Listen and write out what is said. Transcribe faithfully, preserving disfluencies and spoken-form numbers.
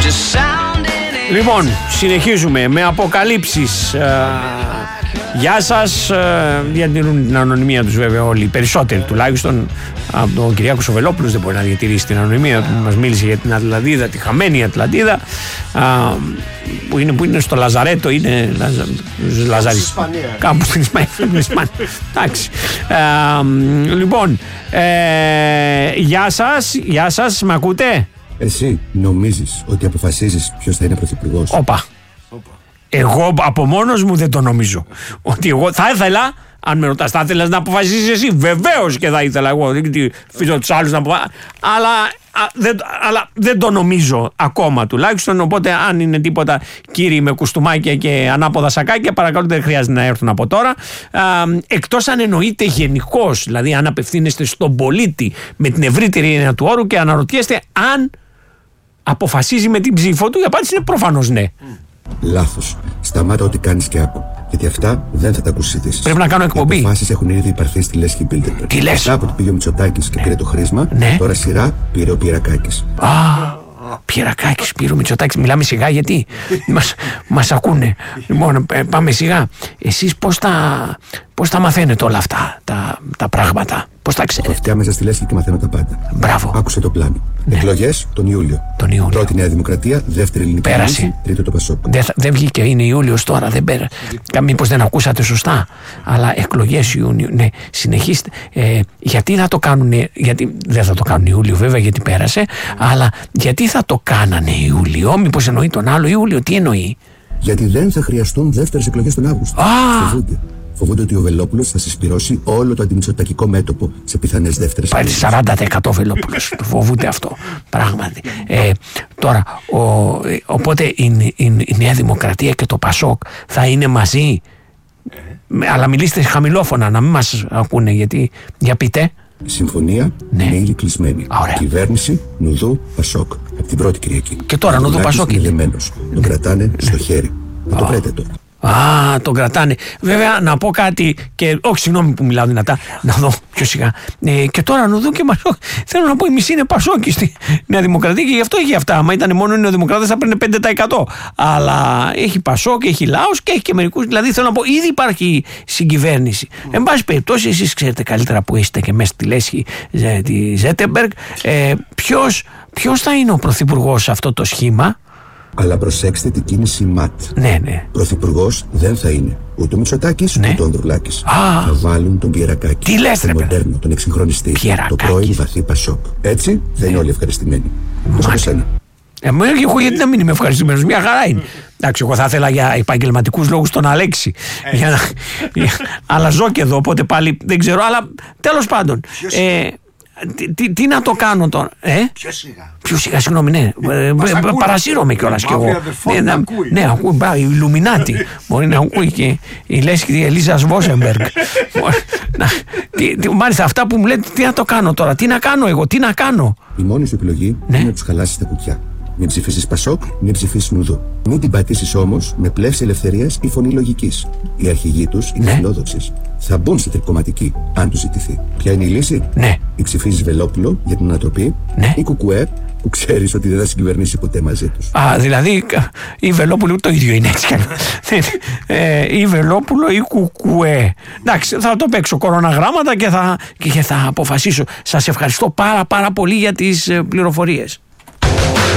Λοιπόν, συνεχίζουμε με αποκαλύψεις. Γεια σας. Διατηρούν την ανωνυμία τους βέβαια όλοι, οι περισσότεροι τουλάχιστον. Από τον Κυριάκο Σοβελόπουλος δεν μπορεί να διατηρήσει την ανωνυμία του. Μας μίλησε για την Ατλαντίδα, τη χαμένη Ατλαντίδα, που είναι, που είναι στο Λαζαρέτο, είναι Λαζα, Λαζαρί. Κάπου στην Ισπανία. Εντάξει. Λοιπόν, ε, γεια σας, γεια σας, με ακούτε? Εσύ νομίζεις ότι αποφασίζεις ποιος θα είναι πρωθυπουργός? Όπα. Εγώ από μόνος μου δεν το νομίζω. Ότι εγώ θα ήθελα, αν με ρωτάς, θα ήθελες να αποφασίσεις εσύ? Βεβαίως και θα ήθελα εγώ. Δεν αφήσω τους άλλους να αποφασίσουν. Αλλά, δεν, αλλά δεν το νομίζω ακόμα τουλάχιστον. Οπότε, αν είναι τίποτα κύριοι με κουστούμάκια και ανάποδα σακάκια, παρακαλώ, δεν χρειάζεται να έρθουν από τώρα. Εκτός αν εννοείται γενικώς, δηλαδή αν απευθύνεστε στον πολίτη με την ευρύτερη έννοια του όρου και αναρωτιέστε αν αποφασίζει με την ψήφο του, η απάντηση είναι προφανώς ναι. Λάθος. Σταμάτα ό,τι κάνεις και άκου. Γιατί αυτά δεν θα τα ακούσεις. Πρέπει να κάνω εκπομπή. Οι αποφάσεις έχουν ήδη υπαρθεί στη Λέσχη Bilderberg. Τι λες? Μετά από ότι πήγε ο Μητσοτάκης και ναι. πήρε το χρήσμα, ναι. Τώρα σειρά πήρε ο Πιερακάκης. Α, Πιερακάκης, πήρε ο Μητσοτάκης. Μιλάμε σιγά γιατί μας, μας ακούνε. Λοιπόν, πάμε σιγά. Εσείς πώς τα, πώς τα μαθαίνετε όλα αυτά τα, τα πράγματα? Πώς τα ξέρετε? Αυτιά μέσα στη Λέσχη και μαθαίνω τα πάντα. Μπράβο. Άκουσε το πλάνο. Ναι. Εκλογές τον Ιούλιο. Τον Ιούλιο. Πρώτη Νέα Δημοκρατία, δεύτερη Ελληνική Λύση, τρίτο το Πασόκ. Δεν, δεν βγήκε, είναι Ιούλιος τώρα, δεν πέρα. Μήπως δεν ακούσατε σωστά. Αλλά εκλογές Ιούνιο, ναι, συνεχίστε. Ε, γιατί θα το κάνουν, γιατί δεν θα το κάνουν Ιούλιο βέβαια γιατί πέρασε, αλλά γιατί θα το κάνανε Ιούλιο? Μήπως εννοεί τον άλλο Ιούλιο? Τι εννοεί? Γιατί δεν θα χρειαστούν δεύτερες εκλογές τον Αύγουστο. Φοβούνται. Φοβούνται ότι ο Βελόπουλος θα συσπυρώσει όλο το αντιμητσοτακικό μέτωπο σε πιθανές δεύτερες εκλογές. Πάει σαράντα τοις εκατό Βελόπουλος. Το φοβούνται αυτό. Πράγματι. Ε, τώρα, ο, οπότε η, η, η Νέα Δημοκρατία και το Πασόκ θα είναι μαζί. Ε. Αλλά μιλήστε χαμηλόφωνα, να μην μας ακούνε, γιατί. Για πείτε. Η συμφωνία ναι. είναι ήδη κλεισμένη. Ωραία. Κυβέρνηση Νουδού Πασόκ. Από την πρώτη Κυριακή. Και τώρα Νουδού Πασόκ είναι δεμένος. Τον κρατάνε στο χέρι. Να το βρείτε τώρα. Α, τον κρατάνε. Βέβαια, να πω κάτι και. Όχι, συγγνώμη που μιλάω δυνατά. Να δω πιο σιγά. Ε, και τώρα Νουδού και Πασόκ. Θέλω να πω, η μισή είναι Πασόκη στη Νέα Δημοκρατία και γι' αυτό έχει αυτά. Άμα ήταν μόνο οι Νεοδημοκράτες θα παίρνει πέντε τοις εκατό. Αλλά έχει Πασόκ, έχει Λάος και έχει και μερικούς. Δηλαδή, θέλω να πω, ήδη υπάρχει συγκυβέρνηση. Mm. Εν πάση περιπτώσει, εσείς ξέρετε καλύτερα που είστε και μέσα στη Λέσχη τη Ζέτεμπεργκ. Ε, Ποιος θα είναι ο πρωθυπουργός σε αυτό το σχήμα? Αλλά προσέξτε την κίνηση ΜΑΤ. Ναι, ναι. Πρωθυπουργός δεν θα είναι ούτε ο Μητσοτάκης ναι. ούτε ο Ανδρουλάκης. Α, θα βάλουν τον Πιερακάκη. Τι λες, τον μοντέρνο, τον εξυγχρονιστή. Το πρώην βαθύ Πασόκ. Έτσι δεν είναι όλοι ευχαριστημένοι. Πώς από σένα? Ε, εγώ γιατί να μην είμαι ευχαριστημένος? Μια χαρά είναι. Εντάξει, εγώ θα ήθελα για επαγγελματικούς λόγους τον Αλέξη. για να, για, αλλά ζω και εδώ, οπότε πάλι δεν ξέρω. Αλλά τέλος πάντων. Ε, Τι, τι, τι να το κάνω τώρα, ε? Πιο σιγά. Πιο σιγά, συγγνώμη, ναι. Παρασύρωμαι κιόλας κι εγώ. Ναι, να, ακούει. Ναι, ακούει. Η Ιλουμινάτη. Μπορεί να ακούει και η Λέσχη τη Ελίζα Βόσεμπεργκ. Μάλιστα, αυτά που μου λέτε, τι να το κάνω τώρα, τι να κάνω εγώ, τι να κάνω. Η μόνη σου επιλογή ναι. είναι να τους χαλάσεις τα κουτιά. Μην ψηφίσεις Πασόκ, μην ψηφίσεις Νουδού. Μην την πατήσεις όμως με πλεύση ελευθερίας ή φωνή λογικής. Οι αρχηγοί τους είναι ναι. φιλόδοξες. Θα μπουν στη τρικοματική, αν τους ζητηθεί. Ποια είναι η λύση? Ναι. Ή ψηφίζεις Βελόπουλο για την ανατροπή, ναι. ή Κουκουέ, που ξέρεις ότι δεν θα συγκυβερνήσει ποτέ μαζί τους. Α, δηλαδή η Βελόπουλο το ίδιο είναι έτσι. ε, η Βελόπουλο ή Κουκουέ. Εντάξει, θα το παίξω κοροναγράμματα και θα, και θα αποφασίσω. Σας ευχαριστώ πάρα πάρα πολύ για τις πληροφορίες.